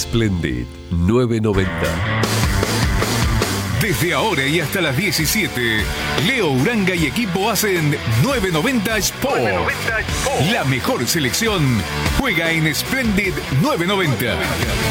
Splendid 990. Desde ahora y hasta las 17, Leo Uranga y equipo hacen 990 Sport. La mejor selección juega en Splendid 990.